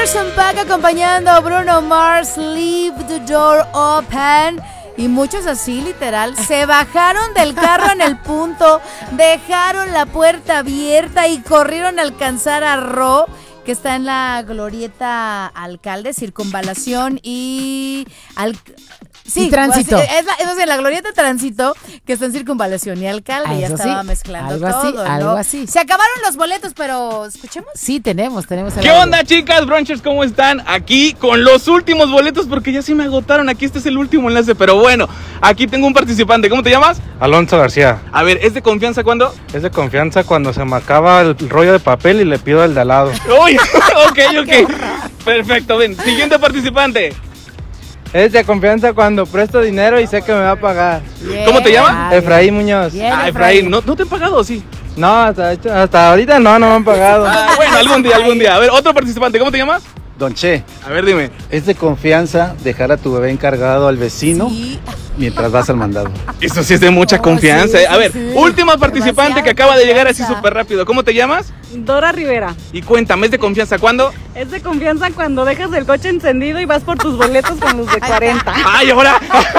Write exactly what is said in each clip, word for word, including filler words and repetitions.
Anderson .Paak acompañando a Bruno Mars, Leave the Door Open. Y muchos así, literal, se bajaron del carro en el punto, dejaron la puerta abierta y corrieron a alcanzar a Ro, que está en la glorieta Alcalde, Circunvalación y... Al... Sí, y Tránsito. Pues, es, la, es decir, la glorieta Tránsito, que está en Circunvalación y Alcalde. Ah, ya estaba sí, mezclando algo todo, así, ¿no? algo así. Se acabaron los boletos, pero ¿escuchemos? Sí, tenemos, tenemos. ¿Qué onda, chicas? Brunchers, ¿cómo están? Aquí con los últimos boletos porque ya sí me agotaron. Aquí este es el último enlace, pero bueno, aquí tengo un participante. ¿Cómo te llamas? Alonso García. A ver, ¿es de confianza cuándo? Es de confianza cuando se me acaba el rollo de papel y le pido al de al lado. Uy, ok, ok. Perfecto, ven. Siguiente participante. Es de confianza cuando presto dinero y sé que me va a pagar. Bien. ¿Cómo te llamas? Ay, Efraín Muñoz. Bien, Ah, Efraín. Efraín, ¿no, ¿no te han pagado o sí? No, hasta, hasta ahorita no, no me han pagado. Ah, bueno, algún día, algún día. A ver, otro participante. ¿Cómo te llamas? Don Che, A ver, dime. es de confianza dejar a tu bebé encargado al vecino Sí. mientras vas al mandado. Eso sí es de mucha Oh, confianza. sí, ¿eh? A sí, ver, sí. última participante Demasiada que acaba de llegar así confianza. súper rápido. ¿Cómo te llamas? Dora Rivera. Y cuéntame, ¿es de confianza cuándo? Es de confianza cuando dejas el coche encendido y vas por tus boletos con los de cuarenta. ¡Ay, ahora!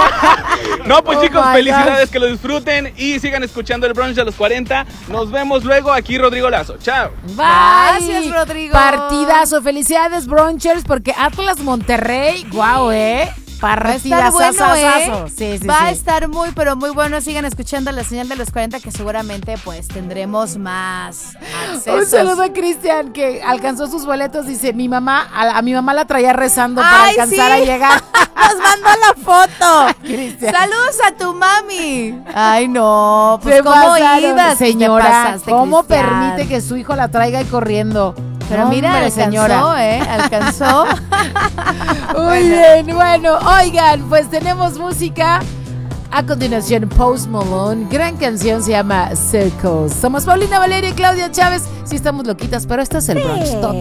No, pues Oh chicos, my felicidades, que lo disfruten y sigan escuchando el brunch de los cuarenta. Nos vemos luego aquí, Rodrigo Lazo. Chao. Bye. Gracias, Rodrigo. Partidazo. Felicidades, Brunchers, porque Atlas Monterrey, guau, ¿eh? Va a estar Partidazo. bueno, ¿eh? Sí, sí, Va sí. a estar muy, pero muy bueno. Sigan escuchando la señal de los cuarenta, que seguramente pues tendremos más accesos. Un saludo a Cristian, que alcanzó sus boletos. Dice, mi mamá, a, a mi mamá la traía rezando para Ay, alcanzar sí. a llegar. Nos mandó la foto. Cristian. Saludos a tu mami. Ay, no. Pues Se cómo pasaron, ibas, te señora, pasaste, ¿cómo Cristian? permite que su hijo la traiga y corriendo? Pero No, mira, hombre, alcanzó, señora. ¿eh? Alcanzó. Muy bien, bueno, oigan, pues tenemos música. A continuación, Post Malone, gran canción, se llama Circles. Somos Paulina Valeria y Claudia Chávez. Sí estamos loquitas, pero este es el brunch top.